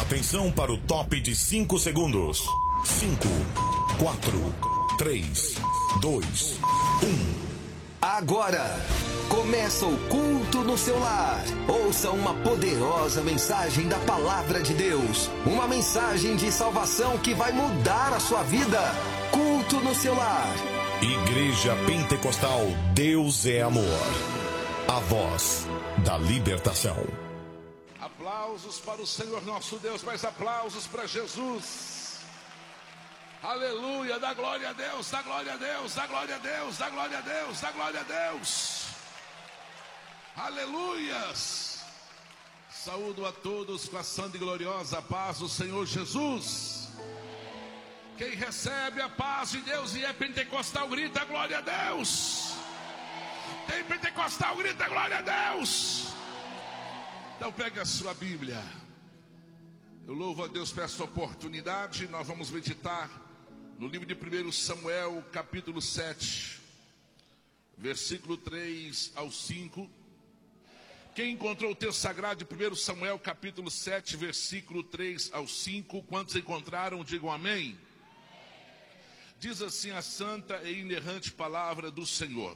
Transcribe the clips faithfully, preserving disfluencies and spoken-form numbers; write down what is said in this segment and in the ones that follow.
Atenção para o top de cinco segundos. cinco, quatro, três, dois, um. Agora, começa o culto no seu lar. Ouça uma poderosa mensagem da Palavra de Deus. Uma mensagem de salvação que vai mudar a sua vida. Culto no seu lar. Igreja Pentecostal Deus é Amor. A voz da libertação. Aplausos para o Senhor nosso Deus, mais aplausos para Jesus. Aleluia, dá glória a Deus, dá glória a Deus, dá glória a Deus, dá glória a Deus, dá glória a Deus. Aleluias. Saúdo a todos com a santa e gloriosa paz do Senhor Jesus. Quem recebe a paz de Deus e é pentecostal, grita glória a Deus. Quem pentecostal, grita glória a Deus. Então pegue a sua Bíblia. Eu louvo a Deus por essa oportunidade. Nós vamos meditar no livro de primeiro Samuel, capítulo sete, versículo três ao cinco. Quem encontrou o texto sagrado de primeiro Samuel, capítulo sete, versículo três ao cinco? Quantos encontraram, digam amém. Diz assim a santa e inerrante palavra do Senhor.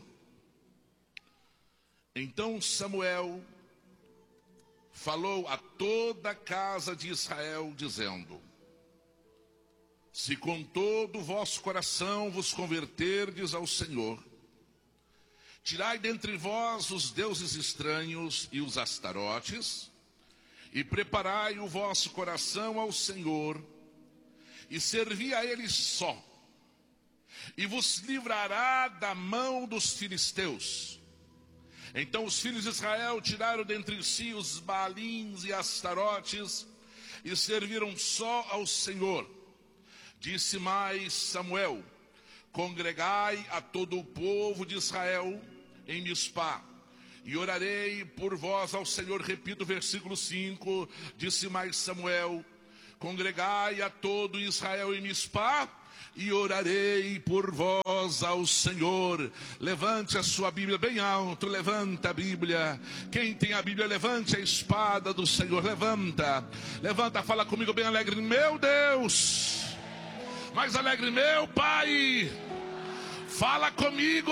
Então Samuel falou a toda a casa de Israel, dizendo: se com todo o vosso coração vos converterdes ao Senhor, tirai dentre vós os deuses estranhos e os astarotes, e preparai o vosso coração ao Senhor, e servi a Ele só, e vos livrará da mão dos filisteus. Então os filhos de Israel tiraram dentre si os Baalins e Astarotes, e serviram só ao Senhor. Disse mais Samuel: congregai a todo o povo de Israel em Mispá, e orarei por vós ao Senhor. Repito o versículo cinco. Disse mais Samuel: congregai a todo Israel em Mispá, e orarei por vós ao Senhor. Levante a sua Bíblia bem alto, levanta a Bíblia. Quem tem a Bíblia, levante a espada do Senhor, levanta. Levanta, fala comigo bem alegre: meu Deus. Mais alegre: meu Pai. Fala comigo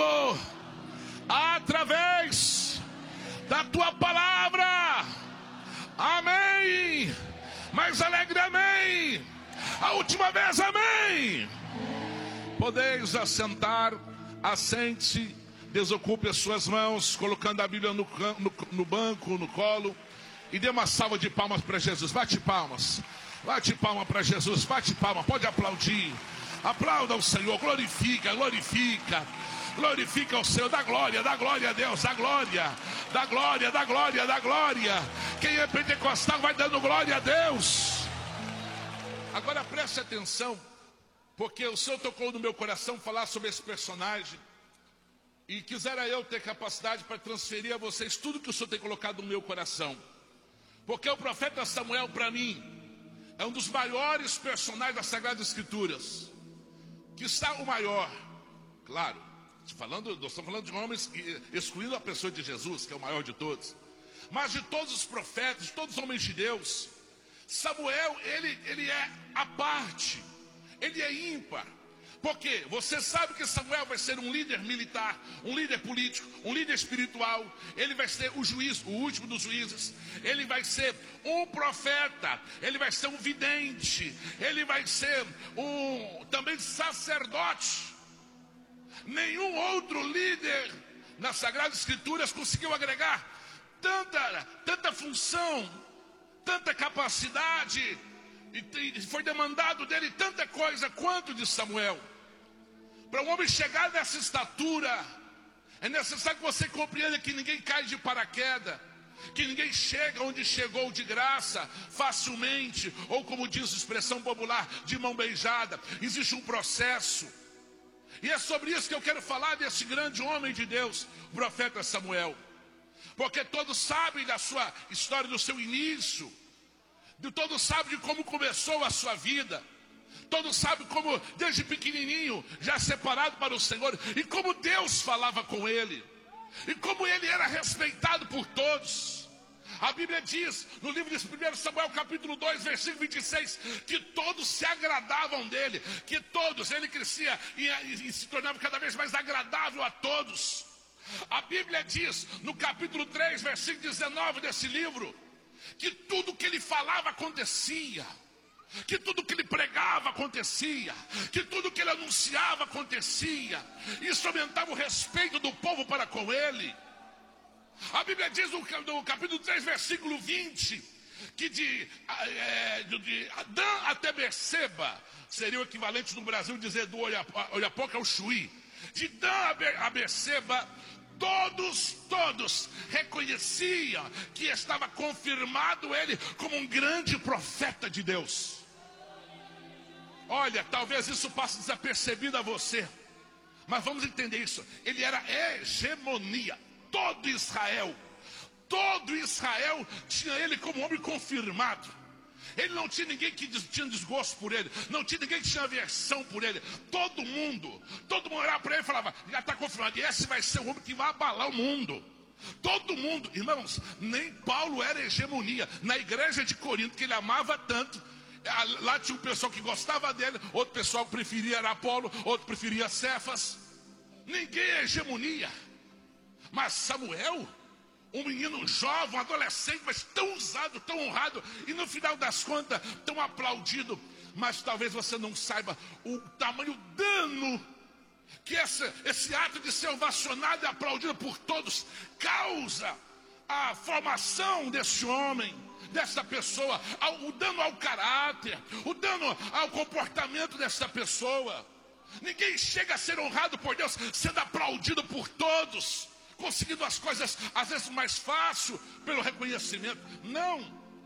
através da tua palavra. Amém. Mais alegre: amém. A última vez: amém. Podeis assentar, assente, desocupe as suas mãos, colocando a Bíblia no, no, no banco, no colo, e dê uma salva de palmas para Jesus. Bate palmas, bate palma para Jesus, bate palma, pode aplaudir. Aplauda ao Senhor, glorifica, glorifica, glorifica ao Senhor, dá glória, dá glória a Deus, dá glória, dá glória, dá glória, dá glória. Quem é pentecostal vai dando glória a Deus. Agora preste atenção, porque o Senhor tocou no meu coração falar sobre esse personagem, e quisera eu ter capacidade para transferir a vocês tudo que o Senhor tem colocado no meu coração. Porque o profeta Samuel, para mim, é um dos maiores personagens das Sagradas Escrituras. Que está o maior, claro, falando, nós estamos falando de homens, excluindo a pessoa de Jesus, que é o maior de todos. Mas de todos os profetas, de todos os homens de Deus, Samuel, ele, ele é a parte, ele é ímpar. Porque você sabe que Samuel vai ser um líder militar, um líder político, um líder espiritual. Ele vai ser o juiz, o último dos juízes. Ele vai ser um profeta, ele vai ser um vidente, ele vai ser um também sacerdote. Nenhum outro líder nas Sagradas Escrituras conseguiu agregar tanta, tanta função, tanta capacidade, e foi demandado dele tanta coisa quanto de Samuel. Para um homem chegar nessa estatura, é necessário que você compreenda que ninguém cai de paraquedas, que ninguém chega onde chegou de graça, facilmente, ou como diz a expressão popular, de mão beijada. Existe um processo, e é sobre isso que eu quero falar desse grande homem de Deus, o profeta Samuel. Porque todos sabem da sua história, do seu início, de todos sabem de como começou a sua vida. Todos sabem como desde pequenininho já separado para o Senhor, e como Deus falava com ele, e como ele era respeitado por todos. A Bíblia diz, no livro de primeiro Samuel, capítulo dois, versículo vinte e seis, que todos se agradavam dele, que todos, ele crescia e, e, e se tornava cada vez mais agradável a todos. A Bíblia diz, no capítulo três, versículo dezenove desse livro, que tudo que ele falava acontecia, que tudo que ele pregava acontecia, que tudo que ele anunciava acontecia. Isso aumentava o respeito do povo para com ele. A Bíblia diz no capítulo três, versículo vinte, que de, é, de Adã até Berseba, seria o equivalente no Brasil dizer do Oiapoque ao Chuí. De Dan a Berseba, todos, todos reconheciam que estava confirmado ele como um grande profeta de Deus. Olha, talvez isso passe desapercebido a você, mas vamos entender isso. Ele era hegemonia. Todo Israel, todo Israel tinha ele como homem confirmado. Ele não tinha ninguém que tinha desgosto por ele, não tinha ninguém que tinha aversão por ele. Todo mundo, todo mundo olhava para ele e falava, já está confirmado, e esse vai ser o homem que vai abalar o mundo. Todo mundo, irmãos, nem Paulo era hegemonia. Na igreja de Corinto, que ele amava tanto, lá tinha um pessoal que gostava dele, outro pessoal que preferia era Apolo, outro preferia Cefas. Ninguém é hegemonia. Mas Samuel, um menino jovem, um adolescente, mas tão usado, tão honrado, e no final das contas, tão aplaudido. Mas talvez você não saiba o tamanho dano que esse, esse ato de ser ovacionado e aplaudido por todos causa à formação desse homem, dessa pessoa, ao, o dano ao caráter, o dano ao comportamento dessa pessoa. Ninguém chega a ser honrado por Deus sendo aplaudido por todos, conseguindo as coisas às vezes mais fácil pelo reconhecimento. Não.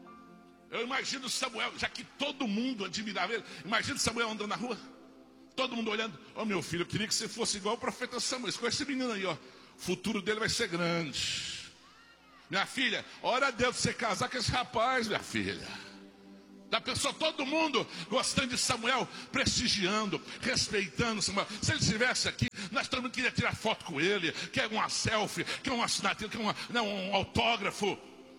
Eu imagino Samuel, já que todo mundo admirava ele, imagina Samuel andando na rua, todo mundo olhando. Ó, oh, meu filho, eu queria que você fosse igual o profeta Samuel. Com esse menino aí, ó, o futuro dele vai ser grande. Minha filha, ora a Deus de você casar com esse rapaz, minha filha. Da pessoa, todo mundo gostando de Samuel, prestigiando, respeitando Samuel. Se ele estivesse aqui, nós todo mundo queria tirar foto com ele, quer uma selfie, quer uma assinatura, quer uma, não, um autógrafo.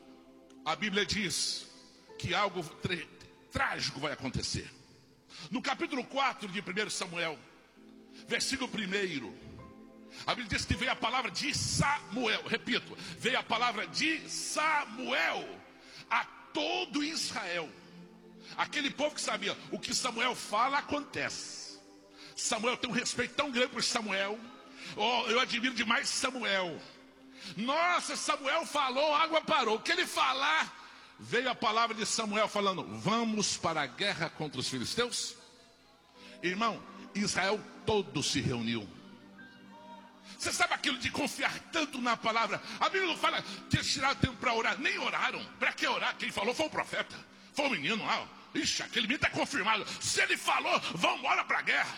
A Bíblia diz que algo trágico vai acontecer. No capítulo quatro de primeiro Samuel, versículo primeiro, a Bíblia diz que veio a palavra de Samuel. Repito, veio a palavra de Samuel a todo Israel. Aquele povo que sabia, o que Samuel fala acontece. Samuel tem um respeito tão grande por Samuel. Oh, eu admiro demais Samuel. Nossa, Samuel falou, a água parou. O que ele falar, veio a palavra de Samuel falando, vamos para a guerra contra os filisteus. Irmão, Israel todo se reuniu. Você sabe aquilo de confiar tanto na palavra? A Bíblia não fala que eles tiraram tempo para orar. Nem oraram. Para que orar? Quem falou foi o profeta. Foi o menino lá. Ixi, aquele menino está confirmado. Se ele falou, vamos embora para a guerra.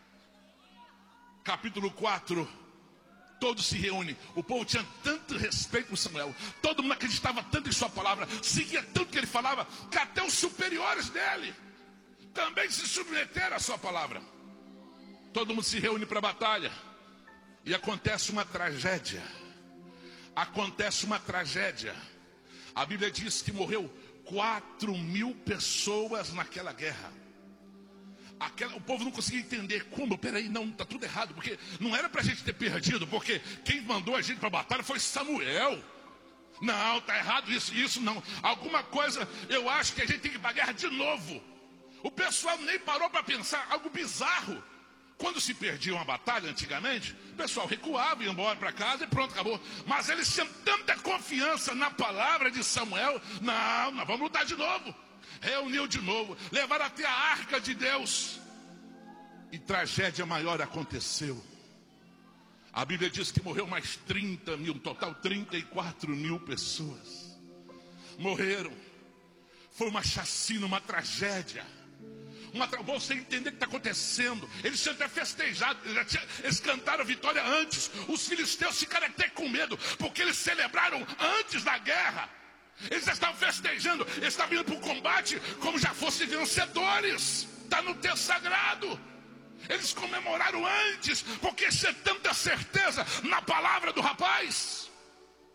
Capítulo quatro. Todos se reúnem. O povo tinha tanto respeito por Samuel. Todo mundo acreditava tanto em sua palavra. Seguia tanto que ele falava, que até os superiores dele também se submeteram à sua palavra. Todo mundo se reúne para a batalha. E acontece uma tragédia. Acontece uma tragédia. A Bíblia diz que morreu quatro mil pessoas naquela guerra. Aquela, o povo não conseguia entender como. Peraí, não, está tudo errado. Porque não era para a gente ter perdido. Porque quem mandou a gente para a batalha foi Samuel. Não, está errado isso, isso não. Alguma coisa, eu acho que a gente tem que ir para a guerra de novo. O pessoal nem parou para pensar. Algo bizarro. Quando se perdia uma batalha antigamente, o pessoal recuava, ia embora para casa e pronto, acabou. Mas eles tinham tanta confiança na palavra de Samuel. Não, nós vamos lutar de novo. Reuniu de novo, levaram até a arca de Deus. E tragédia maior aconteceu. A Bíblia diz que morreu mais trinta mil, total trinta e quatro mil pessoas. Morreram. Foi uma chacina, uma tragédia. Uma tra... Você entender o que está acontecendo. Eles tinham até festejado, eles, tinham... eles cantaram a vitória antes. Os filisteus ficaram até com medo, porque eles celebraram antes da guerra. Eles já estavam festejando, eles estavam indo para o combate como já fossem vencedores. Está no texto sagrado. Eles comemoraram antes, porque tinha tanta certeza na palavra do rapaz.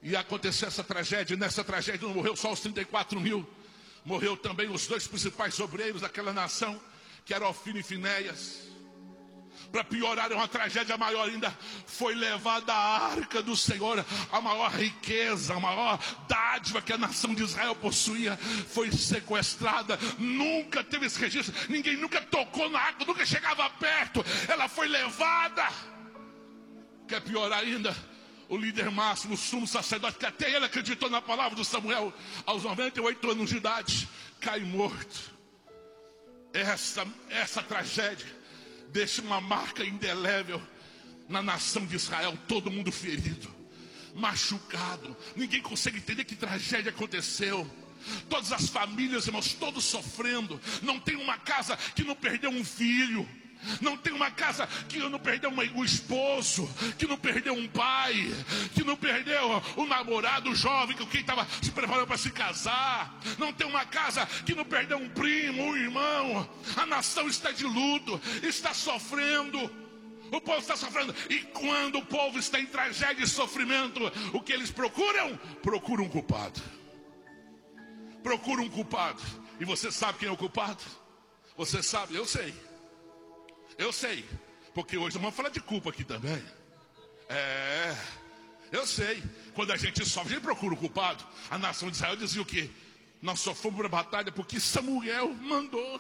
E aconteceu essa tragédia. Nessa tragédia não morreu só os trinta e quatro mil. Morreu também os dois principais obreiros daquela nação, que eram Ofni e Finéias. Para piorar, uma tragédia maior ainda, foi levada a arca do Senhor, a maior riqueza, a maior dádiva que a nação de Israel possuía, foi sequestrada. Nunca teve esse registro, ninguém nunca tocou na arca, nunca chegava perto, ela foi levada. Quer piorar ainda? O líder máximo, o sumo sacerdote, que até ele acreditou na palavra do Samuel, aos noventa e oito anos de idade, cai morto. Essa, essa tragédia deixa uma marca indelével na nação de Israel. Todo mundo ferido, machucado. Ninguém consegue entender que tragédia aconteceu. Todas as famílias, irmãos, todos sofrendo. Não tem uma casa que não perdeu um filho. Não tem uma casa que não perdeu uma, um esposo, que não perdeu um pai, que não perdeu um namorado jovem, que estava se preparando para se casar. Não tem uma casa que não perdeu um primo, um irmão. A nação está de luto, está sofrendo. O povo está sofrendo. E quando o povo está em tragédia e sofrimento, o que eles procuram? Procuram um culpado. Procuram um culpado. E você sabe quem é o culpado? Você sabe, eu sei. Eu sei, porque hoje vamos falar de culpa aqui também. É, eu sei. Quando a gente sofre, a gente procura o culpado. A nação de Israel dizia o quê? Nós só fomos para a batalha porque Samuel mandou.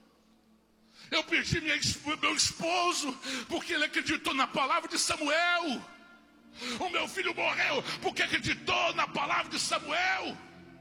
Eu perdi minha, meu esposo porque ele acreditou na palavra de Samuel. O meu filho morreu porque acreditou na palavra de Samuel.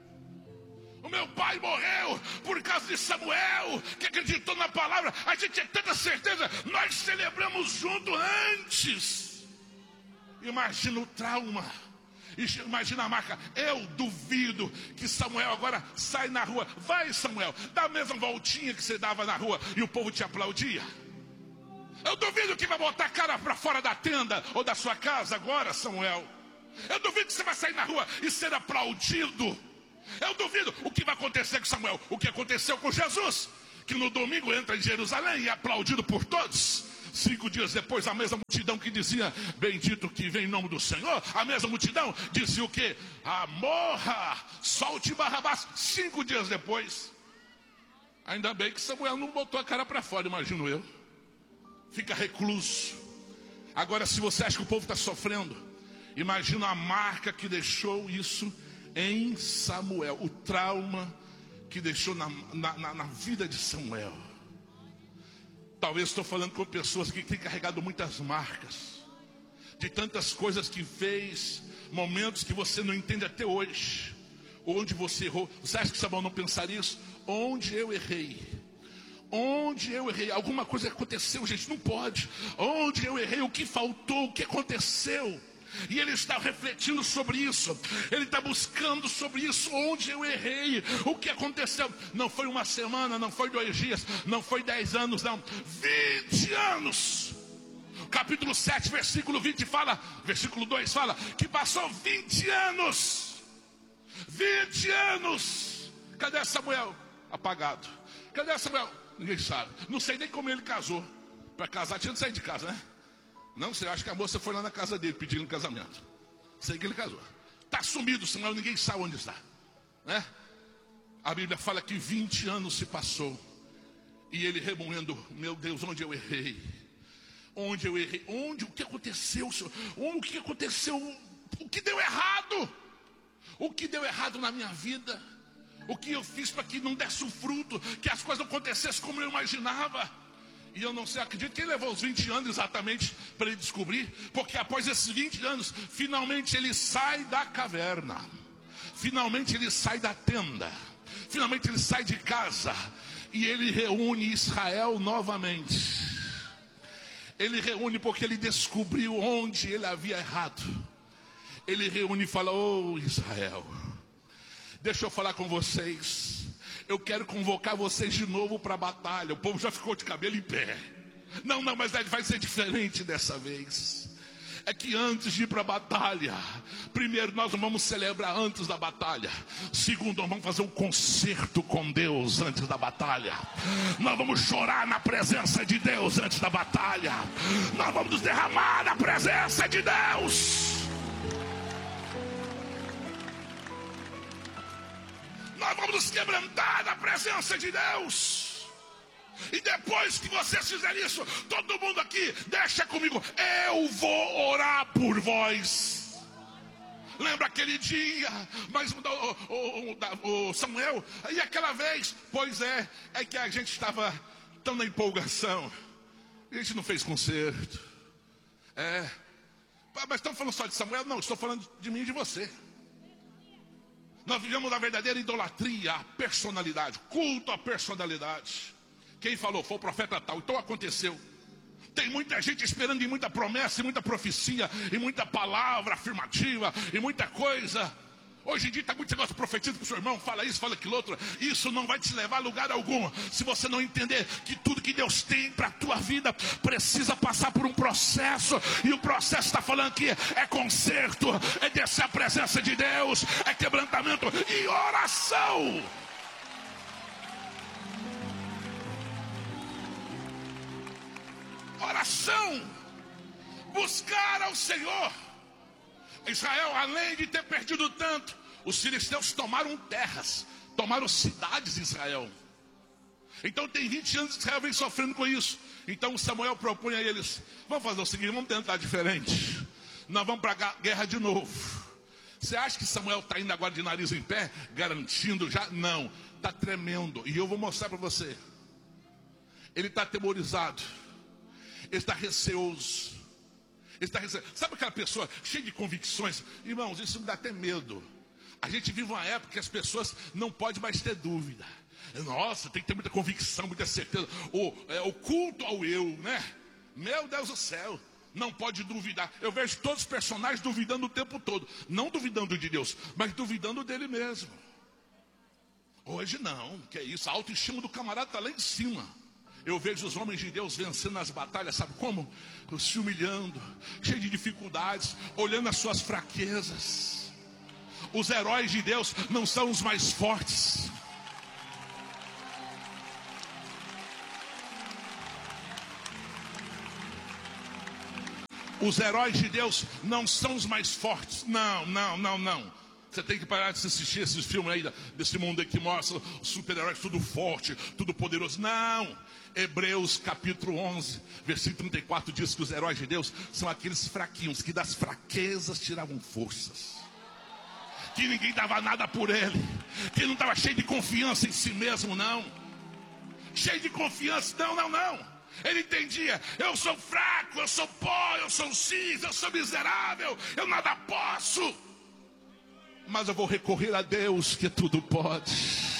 O meu pai morreu por causa de Samuel, que acreditou na palavra. A gente tem tanta certeza. Nós celebramos junto antes. Imagina o trauma. Imagina a marca. Eu duvido que Samuel agora sai na rua. Vai, Samuel, dá a mesma voltinha que você dava na rua e o povo te aplaudia. Eu duvido que vai botar a cara para fora da tenda ou da sua casa agora, Samuel. Eu duvido que você vai sair na rua e ser aplaudido. Eu duvido o que vai acontecer com Samuel. O que aconteceu com Jesus, que no domingo entra em Jerusalém e é aplaudido por todos. Cinco dias depois, a mesma multidão que dizia bendito que vem em nome do Senhor, a mesma multidão dizia o quê? Ah, morra, solte Barrabás. Cinco dias depois, ainda bem que Samuel não botou a cara para fora, imagino eu. Fica recluso. Agora, se você acha que o povo está sofrendo, imagina a marca que deixou isso em Samuel, o trauma que deixou na, na, na vida de Samuel. Talvez estou falando com pessoas que têm carregado muitas marcas, de tantas coisas que fez, momentos que você não entende até hoje, onde você errou. Você acha que Samuel não pensaria isso? Onde eu errei? Onde eu errei? Alguma coisa aconteceu, gente, não pode. Onde eu errei? O que faltou? O que aconteceu? E ele está refletindo sobre isso. Ele está buscando sobre isso. Onde eu errei? O que aconteceu? Não foi uma semana, não foi dois dias, não foi dez anos, não. Vinte anos. Capítulo sete, versículo vinte fala, versículo dois fala que passou vinte anos. Vinte anos. Cadê Samuel? Apagado. Cadê Samuel? Ninguém sabe. Não sei nem como ele casou. Para casar tinha de sair de casa, né? Não sei, acho que a moça foi lá na casa dele pedindo um casamento. Sei que ele casou. Está sumido, Samuel, ninguém sabe onde está, né? A Bíblia fala que vinte anos se passou. E ele remoendo, meu Deus, onde eu errei? Onde eu errei? Onde? O que aconteceu, Senhor? O que aconteceu? O que deu errado? O que deu errado na minha vida? O que eu fiz para que não desse o fruto? Que as coisas não acontecessem como eu imaginava? E eu não sei, acredito que ele levou os vinte anos exatamente para ele descobrir. Porque após esses vinte anos, finalmente ele sai da caverna. Finalmente ele sai da tenda. Finalmente ele sai de casa. E ele reúne Israel novamente. Ele reúne porque ele descobriu onde ele havia errado. Ele reúne e fala: oh Israel, deixa eu falar com vocês. Eu quero convocar vocês de novo para a batalha. O povo já ficou de cabelo em pé. Não, não, mas vai ser diferente dessa vez. É que antes de ir para a batalha, primeiro nós vamos celebrar antes da batalha. Segundo, nós vamos fazer um concerto com Deus antes da batalha. Nós vamos chorar na presença de Deus antes da batalha. Nós vamos nos derramar na presença de Deus. Nós vamos nos quebrantar na presença de Deus. E depois que vocês fizerem isso, todo mundo aqui, deixa comigo, eu vou orar por vós. Lembra aquele dia, mas o, o, o, o Samuel, e aquela vez, pois é, é que a gente estava tão na empolgação, a gente não fez concerto. É, mas estamos falando só de Samuel? Não, estou falando de mim e de você. Nós vivemos na verdadeira idolatria, a personalidade, culto à personalidade. Quem falou? Foi o profeta tal, então aconteceu. Tem muita gente esperando em muita promessa, em muita profecia, em muita palavra afirmativa, em muita coisa. Hoje em dia está muito negócio profetiza para o seu irmão, fala isso, fala aquilo outro. Isso não vai te levar a lugar algum, se você não entender que tudo que Deus tem para a tua vida precisa passar por um processo. E o processo está falando aqui, é conserto, é descer a presença de Deus, é quebrantamento e oração. Oração, buscar ao Senhor. Israel, além de ter perdido tanto, os filisteus tomaram terras, tomaram cidades de Israel. Então tem vinte anos que Israel vem sofrendo com isso. Então Samuel propõe a eles, vamos fazer o seguinte, vamos tentar diferente. Nós vamos para a guerra de novo. Você acha que Samuel está indo agora de nariz em pé, garantindo já? Não, está tremendo. E eu vou mostrar para você. Ele está atemorizado. Ele está receoso. Ele está receoso. Sabe aquela pessoa cheia de convicções? Irmãos, isso me dá até medo. A gente vive uma época que as pessoas não podem mais ter dúvida. Nossa, tem que ter muita convicção, muita certeza. O, é, o culto ao eu, né? Meu Deus do céu, não pode duvidar. Eu vejo todos os personagens duvidando o tempo todo. Não duvidando de Deus, mas duvidando dele mesmo. Hoje não, que é isso? A autoestima do camarada está lá em cima. Eu vejo os homens de Deus vencendo nas batalhas, sabe como? Se humilhando, cheio de dificuldades, olhando as suas fraquezas. Os heróis de Deus não são os mais fortes. Os heróis de Deus não são os mais fortes. Não, não, não, não. Você tem que parar de assistir esses filmes aí desse mundo aí que mostra os super-heróis tudo forte, tudo poderoso. Não. Hebreus capítulo onze, versículo trinta e quatro diz que os heróis de Deus são aqueles fraquinhos que das fraquezas tiravam forças. Que ninguém dava nada por ele. Que não estava cheio de confiança em si mesmo, não. Cheio de confiança, não, não, não. Ele entendia, eu sou fraco, eu sou pó, eu sou cis, eu sou miserável, eu nada posso. Mas eu vou recorrer a Deus que tudo pode.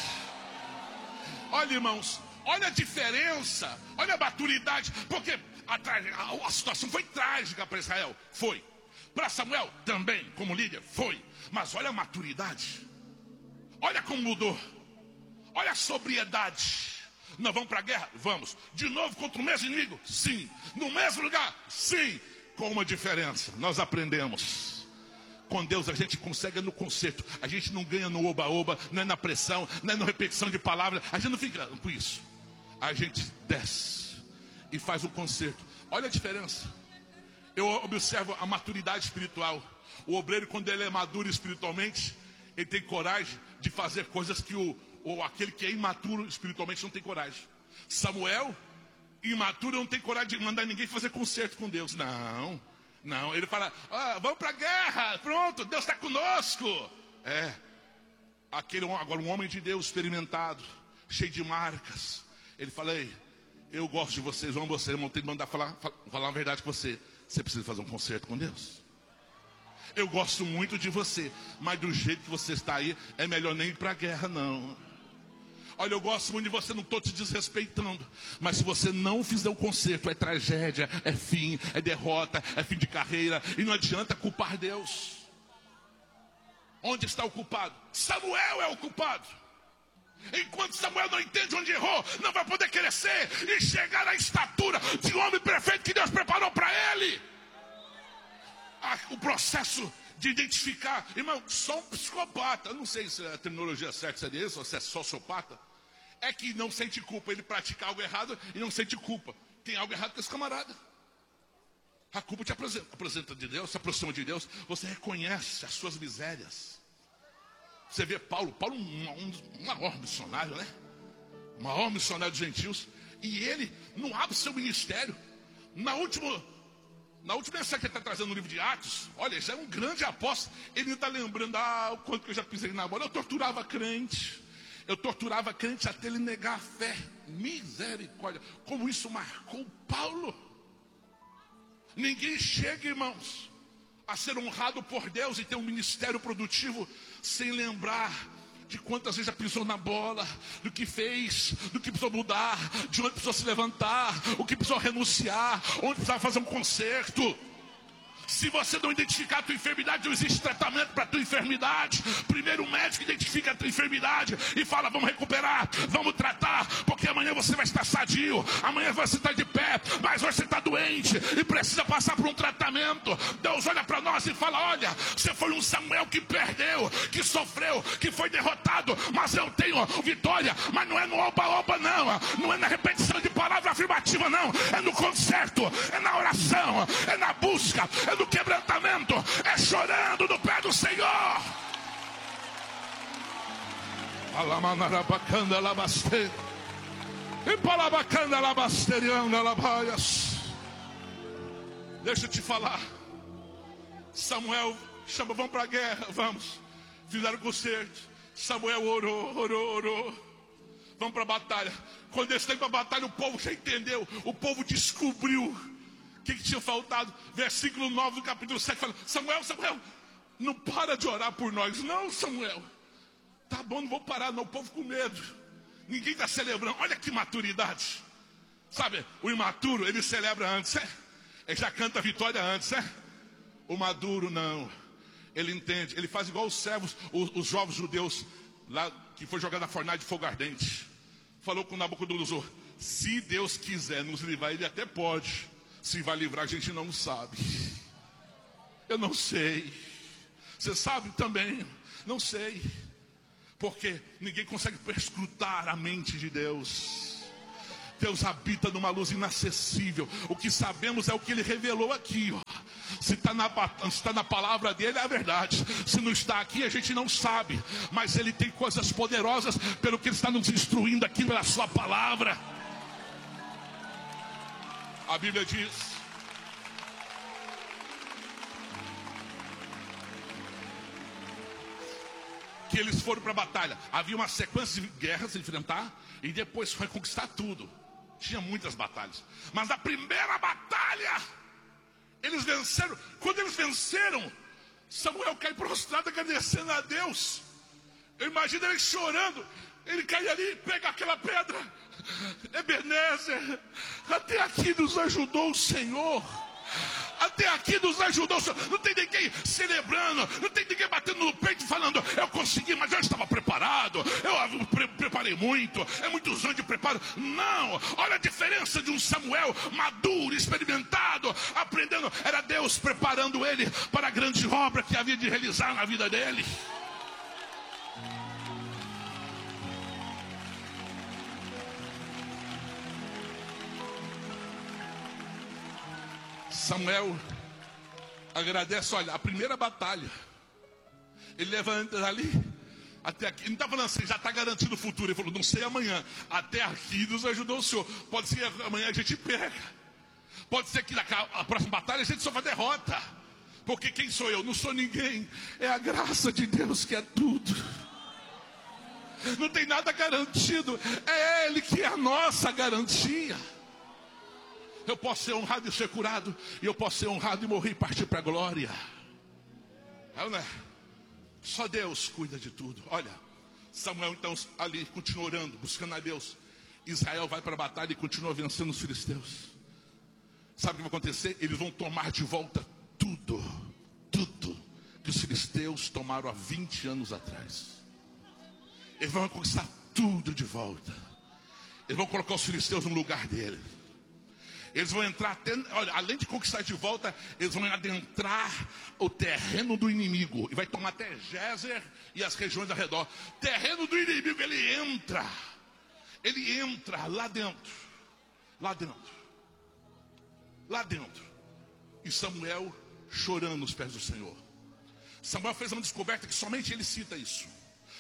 Olha, irmãos, olha a diferença, olha a maturidade. Porque a, a, a situação foi trágica para Israel, foi. Para Samuel também, como líder, foi. Mas olha a maturidade. Olha como mudou. Olha a sobriedade. Nós vamos para a guerra? Vamos. De novo contra o mesmo inimigo? Sim. No mesmo lugar? Sim. Com uma diferença. Nós aprendemos. Com Deus a gente consegue no conserto. A gente não ganha no oba-oba, não é na pressão, não é na repetição de palavras. A gente não fica com isso. A gente desce e faz o conserto. Olha a diferença. Eu observo a maturidade espiritual. O obreiro, quando ele é maduro espiritualmente, ele tem coragem de fazer coisas que o, ou aquele que é imaturo espiritualmente não tem coragem. Samuel, imaturo, não tem coragem de mandar ninguém fazer conserto com Deus. Não. Não, ele fala, ah, vamos para a guerra, pronto, Deus está conosco. É, aquele, agora um homem de Deus experimentado, cheio de marcas. Ele fala, ei, eu gosto de vocês, vamos vocês, irmão, tem que mandar falar, falar a verdade com você. Você precisa fazer um concerto com Deus. Eu gosto muito de você, mas do jeito que você está aí, é melhor nem ir para a guerra, não. Olha, eu gosto muito de você, não estou te desrespeitando. Mas se você não fizer o conserto, é tragédia, é fim, é derrota, é fim de carreira. E não adianta culpar Deus. Onde está o culpado? Samuel é o culpado. Enquanto Samuel não entende onde errou, não vai poder crescer e chegar à estatura de homem perfeito que Deus preparou para ele. Ah, o processo de identificar, irmão, só um psicopata, eu não sei se a terminologia certa seria isso, ou se é sociopata, é que não sente culpa, ele pratica algo errado e não sente culpa. Tem algo errado com esse camarada. A culpa te apresenta, apresenta de Deus, se aproxima de Deus, você reconhece as suas misérias. Você vê Paulo, Paulo um, um, um maior missionário, né? O maior missionário dos gentios. E ele, no ápice do seu ministério, na última, na última mensagem que ele está trazendo no livro de Atos, olha, já é um grande apóstolo. Ele está lembrando, ah, o quanto que eu já pisei na bola. Eu torturava crente. Eu torturava crente até ele negar a fé. Misericórdia. Como isso marcou Paulo. Ninguém chega, irmãos, a ser honrado por Deus e ter um ministério produtivo sem lembrar de quantas vezes já pisou na bola, do que fez, do que precisou mudar, de onde precisou se levantar, o que precisou renunciar, onde precisava fazer um conserto. Se você não identificar a tua enfermidade, não existe tratamento para a tua enfermidade. Primeiro o médico identifica a tua enfermidade e fala, vamos recuperar, vamos tratar, porque amanhã você vai estar sadio, amanhã você está de pé, mas hoje você está doente e precisa passar por um tratamento. Deus olha para nós e fala, olha, você foi um Samuel que perdeu, que sofreu, que foi derrotado, mas eu tenho vitória. Mas não é no oba-oba não, não é na repetição de palavra afirmativa não, é no conserto, é na oração, é na busca, é no quebrantamento, é chorando no pé do Senhor. Deixa eu te falar. Samuel chama, vamos para a guerra, vamos. Fizeram concerto. Samuel orou, orou, orou. Vamos para a batalha. Quando eles têm para a batalha, o povo já entendeu. O povo descobriu o que, que tinha faltado. Versículo nove do capítulo sete fala, Samuel, Samuel, não para de orar por nós. Não, Samuel. Tá bom, não vou parar não, o povo com medo. Ninguém está celebrando. Olha que maturidade. Sabe, o imaturo, ele celebra antes, é? Ele já canta a vitória antes, é? O maduro não. Ele entende, ele faz igual os servos, os, os jovens judeus lá que foi jogado na fornalha de fogo ardente. Falou com Nabucodonosor, se Deus quiser nos livrar, ele até pode. Se vai livrar, a gente não sabe. Eu não sei. Você sabe também? Não sei. Porque ninguém consegue perscrutar a mente de Deus. Deus habita numa luz inacessível. O que sabemos é o que Ele revelou aqui, ó. Se está na, tá na palavra dele, é a verdade. Se não está aqui, a gente não sabe. Mas Ele tem coisas poderosas pelo que Ele está nos instruindo aqui pela sua palavra. A Bíblia diz que eles foram para a batalha. Havia uma sequência de guerras a enfrentar e depois foi conquistar tudo. Tinha muitas batalhas. Mas na primeira batalha, eles venceram. Quando eles venceram, Samuel cai prostrado agradecendo a Deus. Eu imagino ele chorando. Ele cai ali, pega aquela pedra. Ebenezer, até aqui nos ajudou o Senhor. Até aqui nos ajudou o Senhor. Não tem ninguém celebrando, não tem ninguém batendo no peito falando, eu consegui, mas eu estava preparado, eu pre preparei muito, é muitos anos de preparo. Não, olha a diferença de um Samuel maduro, experimentado, aprendendo. Era Deus preparando ele para a grande obra que havia de realizar na vida dele. Samuel agradece, olha, a primeira batalha. Ele levanta ali, até aqui. Ele não está falando assim, já está garantido o futuro. Ele falou, não sei amanhã. Até aqui nos ajudou o Senhor. Pode ser que amanhã a gente pega. Pode ser que na a próxima batalha a gente sofra derrota. Porque quem sou eu? Não sou ninguém. É a graça de Deus que é tudo. Não tem nada garantido. É Ele que é a nossa garantia. Eu posso ser honrado e ser curado. E eu posso ser honrado e morrer e partir para a glória. É, né? Só Deus cuida de tudo. Olha, Samuel então ali continua orando, buscando a Deus. Israel vai para a batalha e continua vencendo os filisteus. Sabe o que vai acontecer? Eles vão tomar de volta tudo. Tudo que os filisteus tomaram há vinte anos atrás. Eles vão conquistar tudo de volta. Eles vão colocar os filisteus no lugar dele. Eles vão entrar até, olha, além de conquistar de volta, eles vão adentrar o terreno do inimigo. E vai tomar até Gézer e as regiões ao redor. Terreno do inimigo, ele entra. Ele entra lá dentro. Lá dentro. Lá dentro. E Samuel chorando nos pés do Senhor. Samuel fez uma descoberta que somente ele cita isso.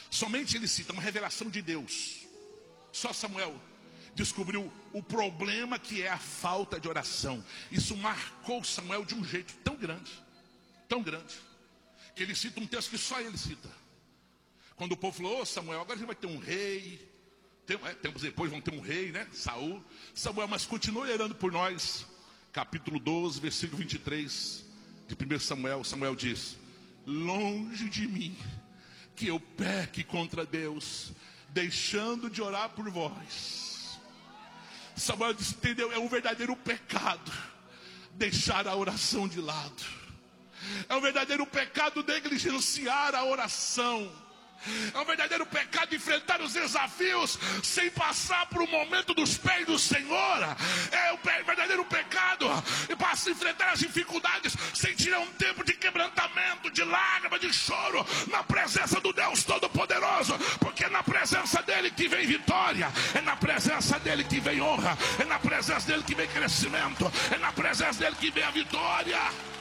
Somente ele cita uma revelação de Deus. Só Samuel descobriu o problema que é a falta de oração. Isso marcou Samuel de um jeito tão grande, tão grande, que ele cita um texto que só ele cita. Quando o povo falou: ô Samuel, agora a gente vai ter um rei. Tem, é, tempos depois vão ter um rei, né? Saul. Samuel, mas continue orando por nós. Capítulo doze, versículo vinte e três de primeiro Samuel. Samuel diz: longe de mim que eu peque contra Deus, deixando de orar por vós. Samuel disse, entendeu? É um verdadeiro pecado deixar a oração de lado. É um verdadeiro pecado negligenciar a oração. É um verdadeiro pecado enfrentar os desafios sem passar por um momento dos pés do Senhor. É um verdadeiro pecado e passa a enfrentar as dificuldades sem tirar um tempo de quebrantamento, de lágrima, de choro na presença do Deus Todo-Poderoso, porque é na presença dele que vem vitória, é na presença dele que vem honra, é na presença dele que vem crescimento, é na presença dele que vem a vitória.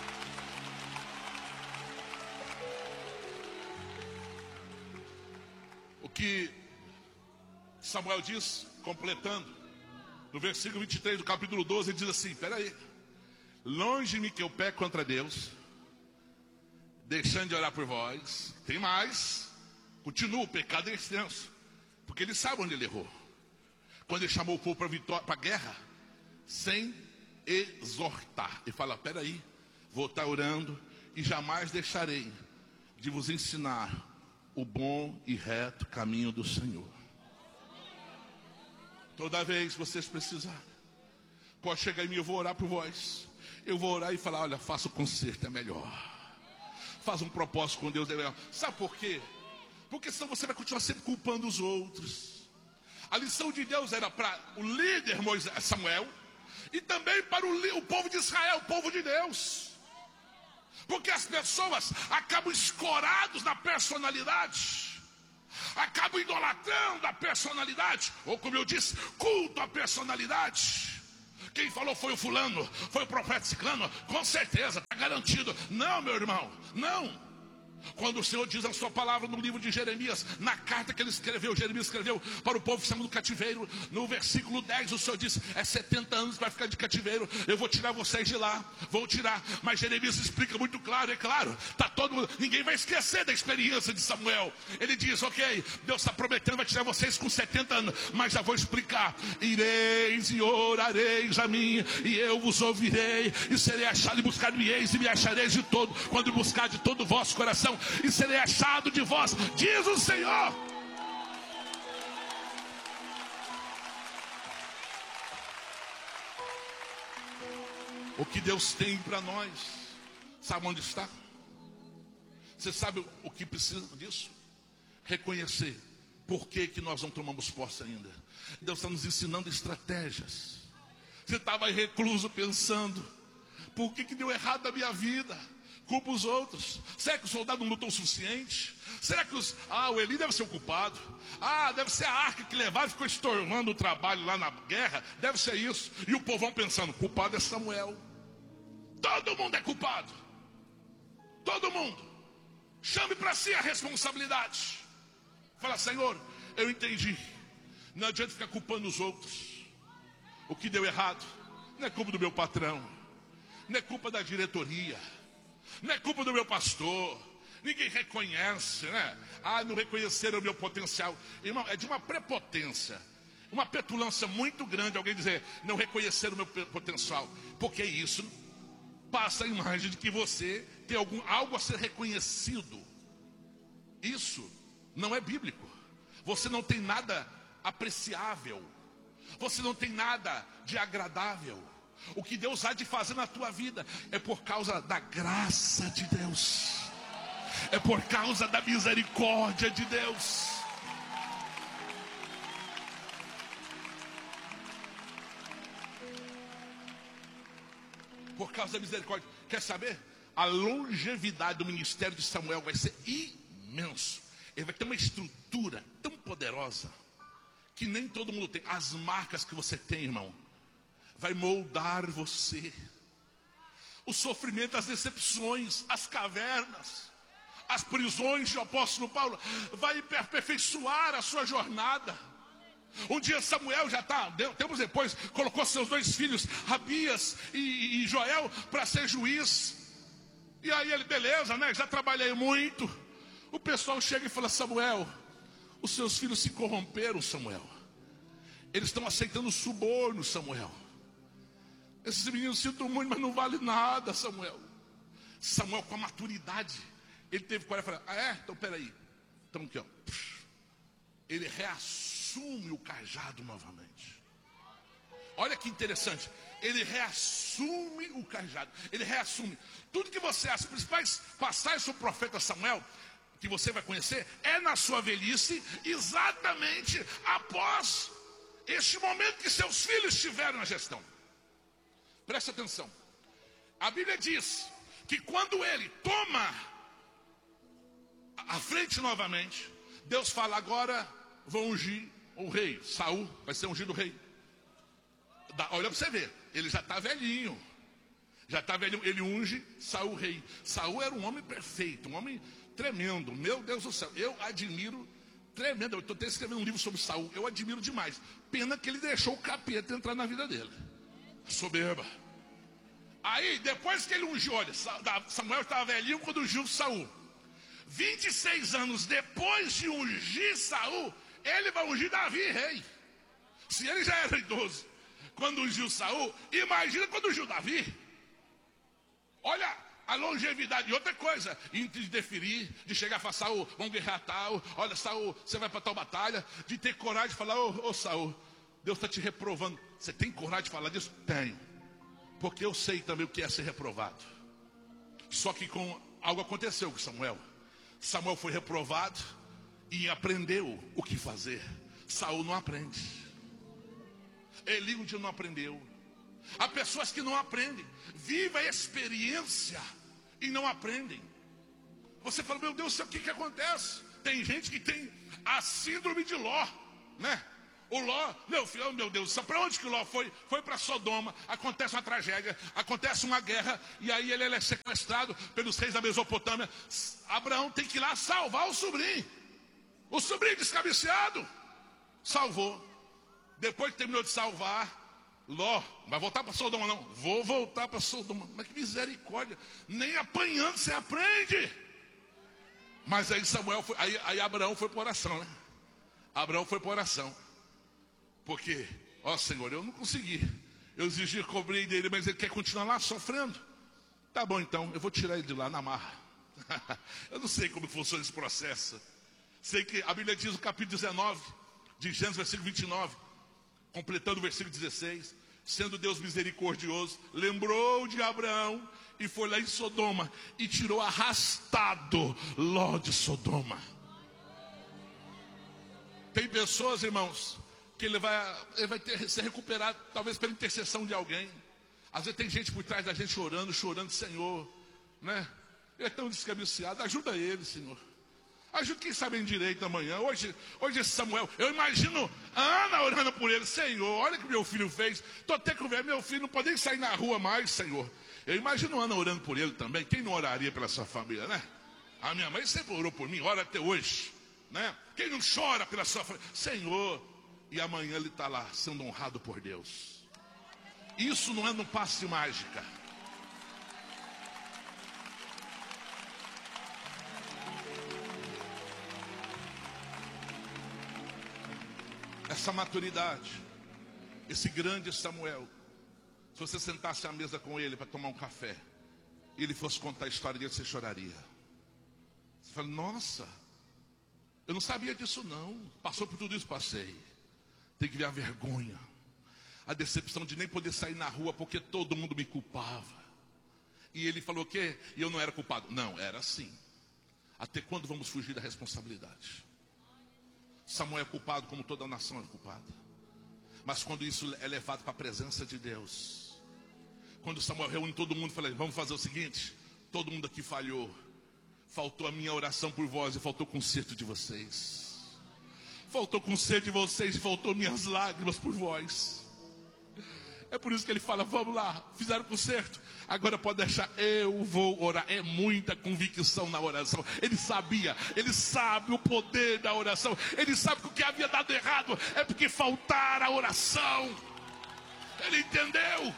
O que Samuel diz, completando, no versículo vinte e três do capítulo doze, ele diz assim: peraí, longe de mim que eu peco contra Deus, deixando de orar por vós. Tem mais, continua, o pecado é extenso, porque ele sabe onde ele errou. Quando ele chamou o povo para vitória, para a guerra, sem exortar, ele fala: peraí, vou estar orando e jamais deixarei de vos ensinar o bom e reto caminho do Senhor. Toda vez que vocês precisarem, pode chegar em mim, eu vou orar por vós. Eu vou orar e falar: olha, faça o conserto, é melhor. Faz um propósito com Deus, é melhor. Sabe por quê? Porque senão você vai continuar sempre culpando os outros. A lição de Deus era para o líder Moisés, Samuel, e também para o, o povo de Israel, o povo de Deus. Porque as pessoas acabam escorados na personalidade, acabam idolatrando a personalidade, ou como eu disse, culto à personalidade. Quem falou foi o fulano, foi o profeta ciclano, com certeza, está garantido. Não, meu irmão, não. Quando o Senhor diz a sua palavra no livro de Jeremias, na carta que ele escreveu, Jeremias escreveu para o povo que saiu do cativeiro, no versículo dez, o Senhor diz: é setenta anos que vai ficar de cativeiro, eu vou tirar vocês de lá, vou tirar. Mas Jeremias explica muito claro, é claro, tá todo mundo, ninguém vai esquecer da experiência de Samuel. Ele diz: ok, Deus está prometendo, vai tirar vocês com setenta anos, mas já vou explicar. Ireis e orareis a mim, e eu vos ouvirei, e serei achado, e buscar-me-eis, e me achareis de todo, quando buscar de todo o vosso coração, e serei achado de vós, diz o Senhor. O que Deus tem para nós, sabe onde está? Você sabe o que precisa disso? Reconhecer por que, que nós não tomamos posse ainda. Deus está nos ensinando estratégias. Você estava aí recluso pensando: por que, que deu errado na minha vida? Culpa os outros. Será que o soldado não lutou o suficiente? Será que os... Ah, o Eli deve ser o culpado. Ah, deve ser a arca que levaram e ficou estorvando o trabalho lá na guerra. Deve ser isso. E o povão pensando: culpado é Samuel. Todo mundo é culpado. Todo mundo. Chame para si a responsabilidade. Fala: Senhor, eu entendi. Não adianta ficar culpando os outros. O que deu errado não é culpa do meu patrão, não é culpa da diretoria, não é culpa do meu pastor. Ninguém reconhece, né? Ah, não reconheceram o meu potencial. Irmão, é de uma prepotência, uma petulância muito grande alguém dizer: não reconheceram o meu potencial. Porque isso passa a imagem de que você tem algum, algo a ser reconhecido. Isso não é bíblico. Você não tem nada apreciável, você não tem nada de agradável. O que Deus há de fazer na tua vida é por causa da graça de Deus, é por causa da misericórdia de Deus. Por causa da misericórdia. Quer saber? A longevidade do ministério de Samuel vai ser imenso. Ele vai ter uma estrutura tão poderosa que nem todo mundo tem. As marcas que você tem, irmão, vai moldar você. O sofrimento, as decepções, as cavernas, as prisões do apóstolo Paulo, vai aperfeiçoar a sua jornada. Um dia Samuel já está, tempos depois, colocou seus dois filhos, Abias e, e Joel, para ser juiz. E aí ele, beleza, né? Já trabalhei muito. O pessoal chega e fala: Samuel, os seus filhos se corromperam, Samuel. Eles estão aceitando suborno, Samuel. Esses meninos sinto muito, mas não vale nada, Samuel. Samuel, com a maturidade, ele teve coragem e falou: ah é? Então peraí. Então aqui, ó. Ele reassume o cajado novamente. Olha que interessante. Ele reassume o cajado. Ele reassume. Tudo que você, as principais passagens sobre o profeta Samuel, que você vai conhecer, é na sua velhice, exatamente após este momento que seus filhos tiveram na gestão. Preste atenção. A Bíblia diz que quando ele toma a frente novamente, Deus fala: agora vou ungir o rei. Saul vai ser ungido rei. Olha para você ver, ele já está velhinho. Já está velhinho, ele unge Saul rei. Saul era um homem perfeito, um homem tremendo. Meu Deus do céu, eu admiro tremendo. Eu estou até escrevendo um livro sobre Saul, eu admiro demais. Pena que ele deixou o capeta entrar na vida dele. Soberba. Aí, depois que ele ungiu, olha, Samuel estava velhinho quando ungiu Saul. vinte e seis anos depois de ungir Saul, ele vai ungir Davi rei. Se ele já era idoso quando ungiu Saul, imagina quando ungiu Davi. Olha a longevidade. E outra coisa, de deferir, de chegar e falar: Saul, vamos guerrear tal. Olha, Saul, você vai para tal batalha. De ter coragem de falar: ô, ô Saul, Deus está te reprovando. Você tem coragem de falar disso? Tenho. Porque eu sei também o que é ser reprovado. Só que com algo aconteceu com Samuel. Samuel foi reprovado e aprendeu o que fazer. Saul não aprende. Eli um dia não aprendeu. Há pessoas que não aprendem. Viva a experiência e não aprendem. Você fala: meu Deus, o que que acontece? Tem gente que tem a síndrome de Ló, né? O Ló, meu filho, oh, meu Deus, para onde que o Ló foi? Foi para Sodoma. Acontece uma tragédia, acontece uma guerra, e aí ele, ele é sequestrado pelos reis da Mesopotâmia. Abraão tem que ir lá salvar o sobrinho. O sobrinho descabeceado salvou. Depois que terminou de salvar, Ló, vai voltar para Sodoma não? Vou voltar para Sodoma. Mas que misericórdia, nem apanhando você aprende. Mas aí Samuel foi, aí, aí Abraão foi para oração, né? Abraão foi para oração. Porque, ó Senhor, eu não consegui. Eu exigi, cobrei dele, mas ele quer continuar lá sofrendo. Tá bom então, eu vou tirar ele de lá na marra. Eu não sei como funciona esse processo. Sei que a Bíblia diz no capítulo dezenove de Gênesis, versículo vinte e nove, completando o versículo dezesseis: sendo Deus misericordioso, lembrou de Abraão e foi lá em Sodoma e tirou arrastado Ló de Sodoma. Tem pessoas, irmãos, que ele vai, ele vai ter, ser recuperado, talvez pela intercessão de alguém. Às vezes tem gente por trás da gente chorando, chorando: Senhor, né? Ele é tão descabeceado, ajuda ele, Senhor. Ajuda quem sabe em direito amanhã. Hoje, hoje esse Samuel, eu imagino Ana orando por ele: Senhor, olha o que meu filho fez. Estou até com velho, meu filho não pode nem sair na rua mais, Senhor. Eu imagino Ana orando por ele também. Quem não oraria pela sua família, né? A minha mãe sempre orou por mim, ora até hoje, né? Quem não chora pela sua família? Senhor. E amanhã ele está lá sendo honrado por Deus. Isso não é no passe mágica. Essa maturidade, esse grande Samuel, se você sentasse à mesa com ele para tomar um café e ele fosse contar a história dele, você choraria. Você fala: nossa, eu não sabia disso não. Passou por tudo isso, passei. Tem que ver a vergonha, a decepção de nem poder sair na rua porque todo mundo me culpava. E ele falou o quê? E eu não era culpado. Não, era assim. Até quando vamos fugir da responsabilidade? Samuel é culpado como toda a nação é culpada. Mas quando isso é levado para a presença de Deus, quando Samuel reúne todo mundo e fala: vamos fazer o seguinte, todo mundo aqui falhou, faltou a minha oração por vós e faltou o conserto de vocês. Faltou conserto de vocês e faltou minhas lágrimas por vós. É por isso que ele fala, vamos lá, fizeram conserto. Agora pode deixar, eu vou orar. É muita convicção na oração. Ele sabia, ele sabe o poder da oração. Ele sabe que o que havia dado errado é porque faltara a oração. Ele entendeu.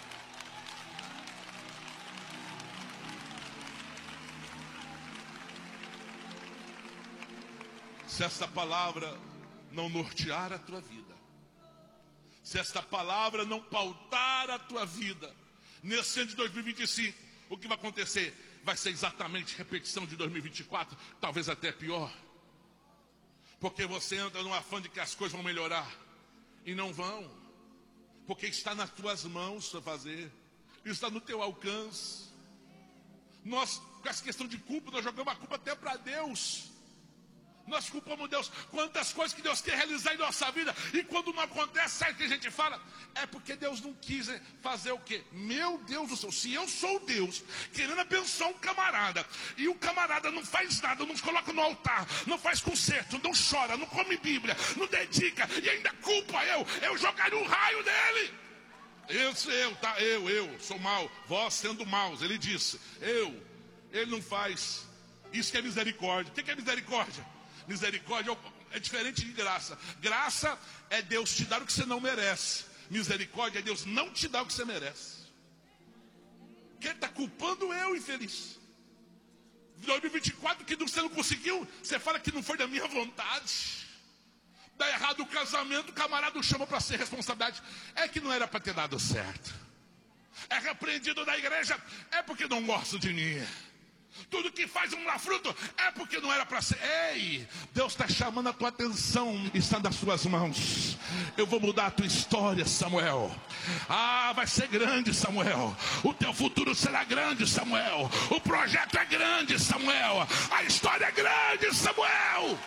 Se esta palavra não nortear a tua vida, se esta palavra não pautar a tua vida, nesse ano de dois mil e vinte e cinco, o que vai acontecer? Vai ser exatamente repetição de dois mil e vinte e quatro, talvez até pior. Porque você entra num afã de que as coisas vão melhorar, e não vão. Porque está nas tuas mãos para fazer, está no teu alcance. Nós, com essa questão de culpa, nós jogamos a culpa até para Deus. Nós culpamos Deus. Quantas coisas que Deus quer realizar em nossa vida, e quando não acontece, sabe o que a gente fala? É porque Deus não quis fazer o quê? Meu Deus do céu, se eu sou Deus querendo abençoar um camarada, e o camarada não faz nada, não coloca no altar, não faz concerto, não chora, não come Bíblia, não dedica, e ainda culpa eu, eu jogaria um raio nele. Eu, eu, tá, eu, eu sou mau, vós sendo maus. Ele disse, eu, ele não faz. Isso que é misericórdia. O que é misericórdia? Misericórdia é diferente de graça. Graça é Deus te dar o que você não merece. Misericórdia é Deus não te dar o que você merece. Quem está culpando eu, infeliz? dois mil e vinte e quatro, que você não conseguiu, você fala que não foi da minha vontade. Dá errado o casamento, o camarada chama para ser responsabilidade. É que não era para ter dado certo. É repreendido da igreja, é porque não gosta de mim. Tudo que faz um lá fruto é porque não era para ser. Ei, Deus está chamando a tua atenção, está nas suas mãos. Eu vou mudar a tua história, Samuel. Ah, vai ser grande, Samuel. O teu futuro será grande, Samuel. O projeto é grande, Samuel. A história é grande, Samuel.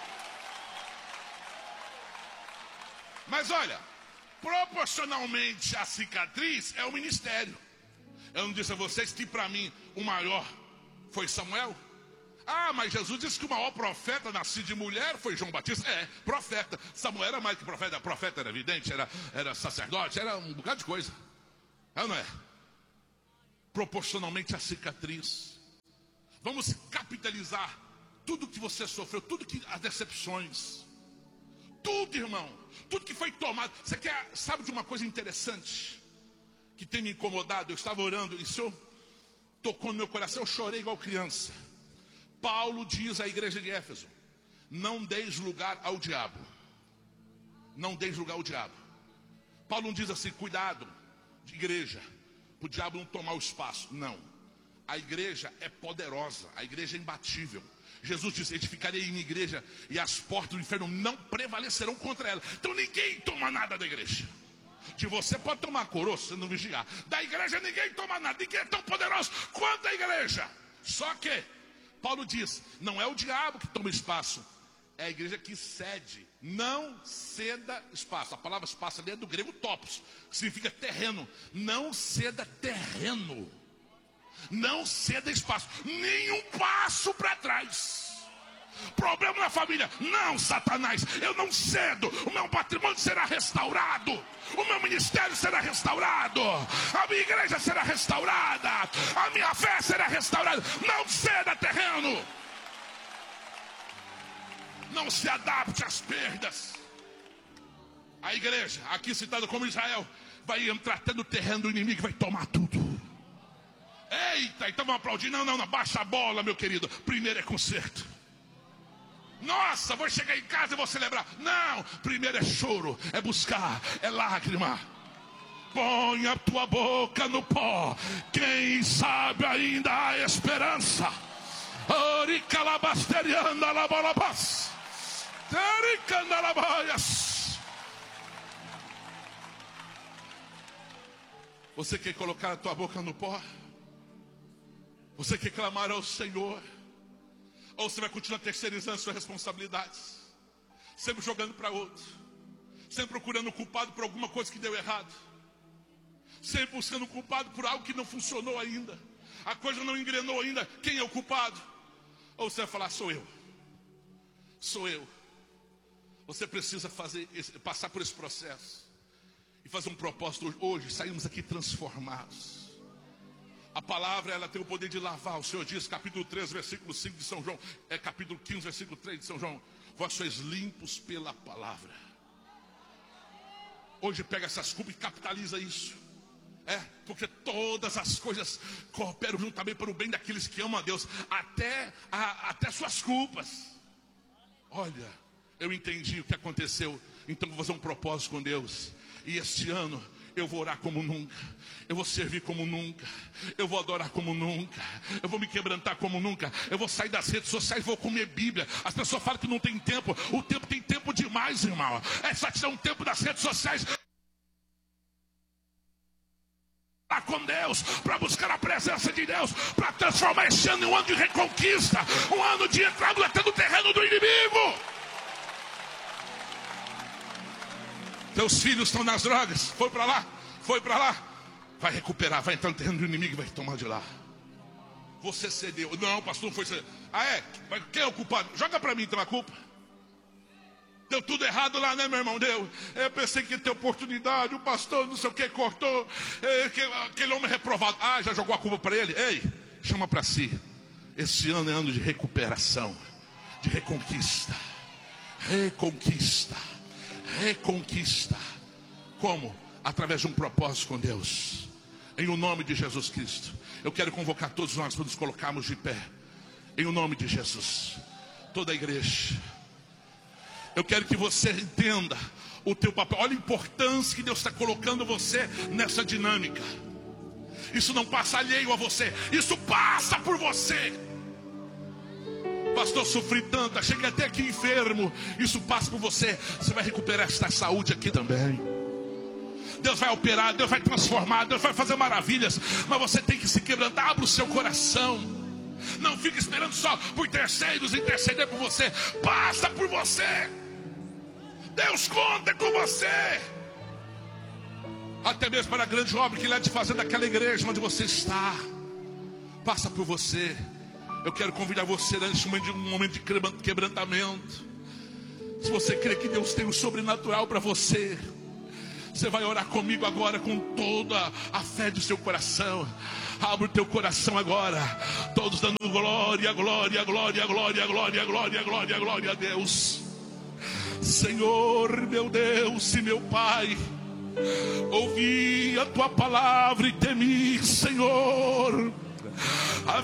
Mas olha, proporcionalmente a cicatriz é o ministério. Eu não disse a vocês que para mim o maior foi Samuel? Ah, mas Jesus disse que o maior profeta nascido de mulher foi João Batista. É, profeta. Samuel era mais que profeta. Profeta era evidente, era, era sacerdote, era um bocado de coisa. É ou não é? Proporcionalmente a cicatriz. Vamos capitalizar tudo que você sofreu, tudo que as decepções. Tudo, irmão. Tudo que foi tomado. Você quer, sabe de uma coisa interessante que tem me incomodado? Eu estava orando e o Senhor tocou no meu coração, eu chorei igual criança. Paulo diz à igreja de Éfeso: não deis lugar ao diabo. Não deis lugar ao diabo. Paulo não diz assim, cuidado de igreja, para o diabo não tomar o espaço. Não. A igreja é poderosa, a igreja é imbatível. Jesus disse, edificarei em igreja e as portas do inferno não prevalecerão contra ela. Então ninguém toma nada da igreja. De você pode tomar coroa se não vigiar. Da igreja ninguém toma nada. Ninguém é tão poderoso quanto a igreja. Só que Paulo diz, não é o diabo que toma espaço, é a igreja que cede. Não ceda espaço. A palavra espaço ali é do grego topos, que significa terreno. Não ceda terreno. Não ceda espaço. Nenhum passo para trás. Problema na família. Não, Satanás, eu não cedo. O meu patrimônio será restaurado. O meu ministério será restaurado. A minha igreja será restaurada. A minha fé será restaurada. Não ceda terreno. Não se adapte às perdas. A igreja, aqui citada como Israel, vai entrar até no terreno do inimigo e vai tomar tudo. Eita, então vamos aplaudir. Não, não, não, baixa a bola, meu querido. Primeiro é conserto. Nossa, vou chegar em casa e vou celebrar. Não, primeiro é choro, é buscar, é lágrima. Põe a tua boca no pó. Quem sabe ainda há esperança. Você quer colocar a tua boca no pó? Você quer clamar ao Senhor? Ou você vai continuar terceirizando suas responsabilidades? Sempre jogando para outro. Sempre procurando o culpado por alguma coisa que deu errado. Sempre buscando o culpado por algo que não funcionou ainda. A coisa não engrenou ainda. Quem é o culpado? Ou você vai falar, sou eu. Sou eu. Você precisa fazer esse, passar por esse processo. E fazer um propósito hoje, saímos aqui transformados. A palavra, ela tem o poder de lavar. O Senhor diz, capítulo três, versículo cinco de São João, é capítulo quinze, versículo três de São João: vós sois limpos pela palavra. Hoje pega essas culpas e capitaliza isso. É, porque todas as coisas cooperam juntamente para o bem daqueles que amam a Deus, até, a, até suas culpas. Olha, eu entendi o que aconteceu, então vou fazer um propósito com Deus. E este ano eu vou orar como nunca, eu vou servir como nunca, eu vou adorar como nunca, eu vou me quebrantar como nunca, eu vou sair das redes sociais, vou comer Bíblia. As pessoas falam que não tem tempo, o tempo tem tempo demais, irmão. É só tirar um tempo das redes sociais com Deus, para buscar a presença de Deus, para transformar esse ano em um ano de reconquista, um ano de entrada até no terreno do inimigo. Teus filhos estão nas drogas, foi para lá, foi para lá, vai recuperar, vai entrar no terreno do inimigo e vai tomar de lá. Você cedeu. Não, pastor, não foi ceder. Ah, é? Mas quem é o culpado? Joga para mim então a culpa. Deu tudo errado lá, né, meu irmão? Deu. Eu pensei que ia ter oportunidade, o pastor não sei o que cortou, é, que, aquele homem reprovado. Ah, já jogou a culpa para ele? Ei, chama para si. Esse ano é ano de recuperação, de reconquista. Reconquista. Reconquista. Como? Através de um propósito com Deus. Em o nome de Jesus Cristo. Eu quero convocar todos nós para nos colocarmos de pé. Em o nome de Jesus. Toda a igreja. Eu quero que você entenda o teu papel. Olha a importância que Deus está colocando você nessa dinâmica. Isso não passa alheio a você. Isso passa por você. Pastor, sofri tanto, cheguei até aqui enfermo. Isso passa por você. Você vai recuperar esta saúde aqui também. Deus vai operar, Deus vai transformar, Deus vai fazer maravilhas. Mas você tem que se quebrantar. Abra o seu coração. Não fique esperando só por terceiros interceder por você. Passa por você. Deus conta com você. Até mesmo para a grande obra que Ele há de fazer daquela igreja onde você está. Passa por você. Eu quero convidar você nesse momento de um momento de quebrantamento. Se você crê que Deus tem o sobrenatural para você, você vai orar comigo agora com toda a fé do seu coração. Abre o teu coração agora. Todos dando glória, glória, glória, glória, glória, glória, glória, glória a Deus. Senhor, meu Deus e meu Pai, ouvi a tua palavra e temi, Senhor.